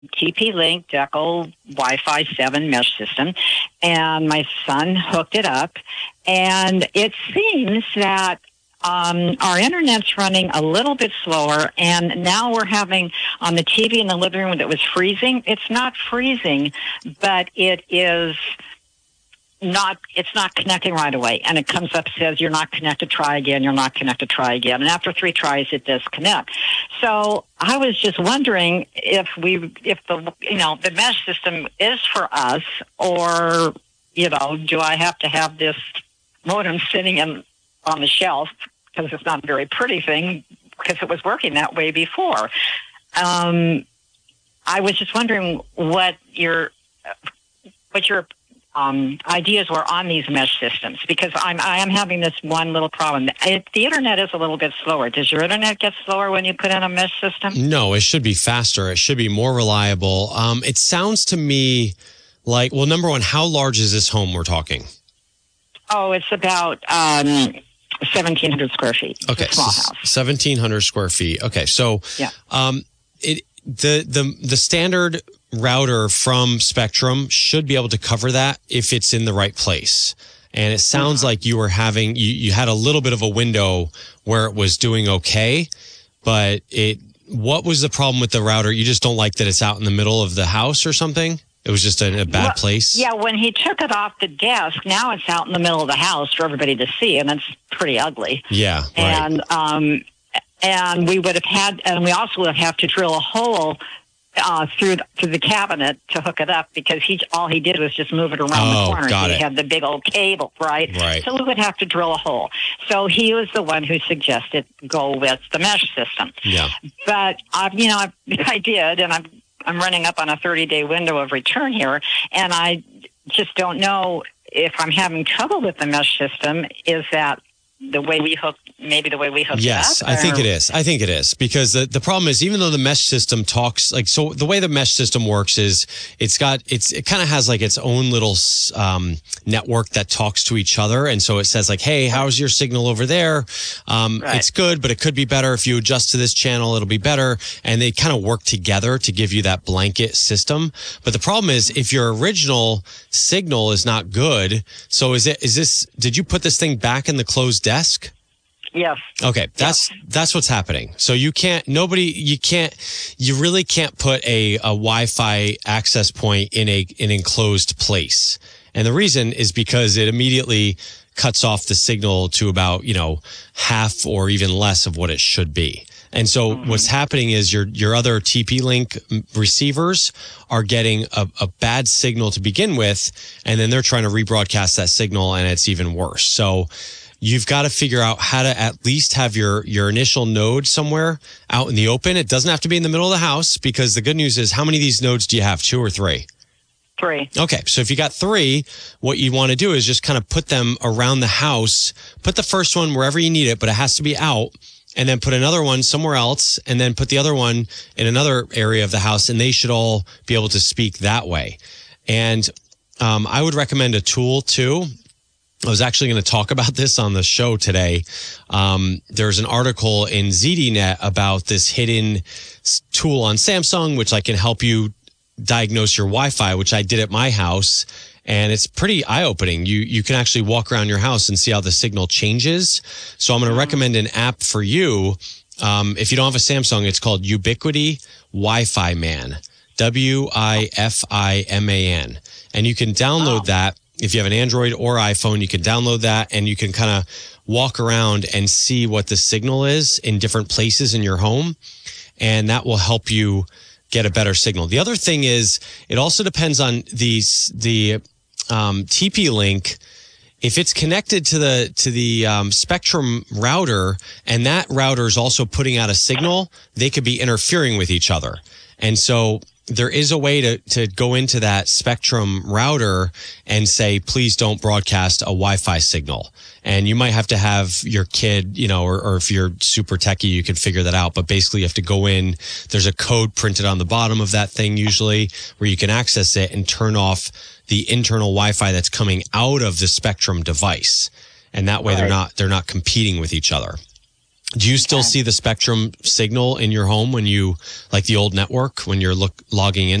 TP-Link Deco Wi-Fi 7 mesh system, and my son hooked it up, and it seems that our internet's running a little bit slower, and now we're having on the TV in the living room that was freezing. It's not freezing, but it's not connecting right away. And it comes up, says, you're not connected, try again, you're not connected, try again. And after 3 tries, it disconnects. So I was just wondering if the mesh system is for us, or, do I have to have this modem sitting on the shelf, because it's not a very pretty thing, because it was working that way before. I was just wondering what your ideas were on these mesh systems, because I am having this one little problem. The internet is a little bit slower. Does your internet get slower when you put in a mesh system? No, it should be faster. It should be more reliable. It sounds to me like, well, number one, how large is this home we're talking? Oh, it's about 1,700 square feet. Okay, it's a small house. 1,700 square feet. Okay, so yeah. The standard router from Spectrum should be able to cover that if it's in the right place. And it sounds like you were having you had a little bit of a window where it was doing okay, but what was the problem with the router? You just don't like that it's out in the middle of the house or something? It was just a bad place? Yeah, when he took it off the desk, now it's out in the middle of the house for everybody to see, and it's pretty ugly. Yeah, right. And we would have had, and we also would have to drill a hole through the cabinet to hook it up, because all he did was just move it around the corner. Got it. He had the big old cable, right? Right. So we would have to drill a hole. So he was the one who suggested go with the mesh system. Yeah. But I did, and I'm running up on a 30-day window of return here, and I just don't know if I'm having trouble with the mesh system. Is that the way we hook it up? Yes, I think it is. I think it is, because the problem is, even though the mesh system talks so the way the mesh system works is it kind of has like its own little network that talks to each other. And so it says like, hey, how's your signal over there? Right. It's good, but it could be better. If you adjust to this channel, it'll be better. And they kind of work together to give you that blanket system. But the problem is, if your original signal is not good, so did you put this thing back in the closed desk? Yes. Okay, that's what's happening. So you really can't put a Wi-Fi access point in an enclosed place. And the reason is because it immediately cuts off the signal to about, half or even less of what it should be. And so what's happening is your other TP-Link receivers are getting a bad signal to begin with, and then they're trying to rebroadcast that signal, and it's even worse. So you've got to figure out how to at least have your initial node somewhere out in the open. It doesn't have to be in the middle of the house, because the good news is, how many of these nodes do you have? 2 or 3? 3. Okay, so if you got 3, what you want to do is just kind of put them around the house. Put the first one wherever you need it, but it has to be out. And then put another one somewhere else, and then put the other one in another area of the house, and they should all be able to speak that way. And I would recommend a tool too. I was actually going to talk about this on the show today. There's an article in ZDNet about this hidden tool on Samsung, which can help you diagnose your Wi-Fi, which I did at my house. And it's pretty eye-opening. You can actually walk around your house and see how the signal changes. So I'm going to recommend an app for you. If you don't have a Samsung, it's called Ubiquiti Wi-Fi Man. WIFIMAN. And you can download that. If you have an Android or iPhone, you can download that, and you can kind of walk around and see what the signal is in different places in your home. And that will help you get a better signal. The other thing is, it also depends on the TP-Link. If it's connected to the Spectrum router, and that router is also putting out a signal, they could be interfering with each other. And so there is a way to go into that Spectrum router and say, please don't broadcast a Wi-Fi signal. And you might have to have your kid, or if you're super techie, you can figure that out. But basically, you have to go in. There's a code printed on the bottom of that thing usually, where you can access it and turn off the internal Wi-Fi that's coming out of the Spectrum device. And that way they're not competing with each other. Do you still Okay. see the Spectrum signal in your home when you, like the old network, when you're logging in?